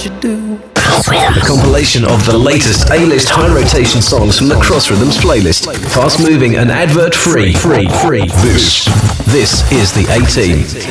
what you do. A compilation of the latest A-list high rotation songs from the Cross Rhythms playlist. Fast moving and advert free. This is the A-Team.